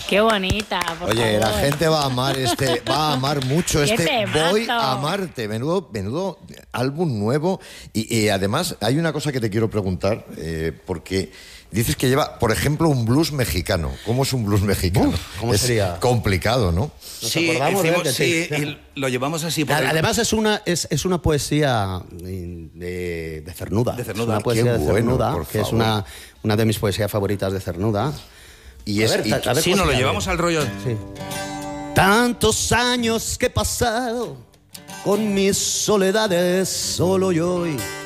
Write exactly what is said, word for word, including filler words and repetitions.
Qué bonita, por Oye, favor. la gente va a amar este, va a amar mucho ¡Qué este temazo! Voy a amarte. Menudo, menudo álbum nuevo. Y, y además hay una cosa que te quiero preguntar, eh, porque dices que lleva, por ejemplo, un blues mexicano. ¿Cómo es un blues mexicano? Uf, ¿cómo es sería? complicado, ¿no? ¿Nos Sí, acordamos de hicimos- él? sí, Sí. y lo llevamos así. por el- Además es una, es, es una poesía de, de Cernuda. De Cernuda. Es una Qué poesía de bueno, Cernuda, por que es favor. una, una de mis poesías favoritas de Cernuda. Y A es, ver, y- a ver Sí, cómo nos lo se llevamos llama. al rollo. Sí. Tantos años que he pasado con mis soledades solo yo y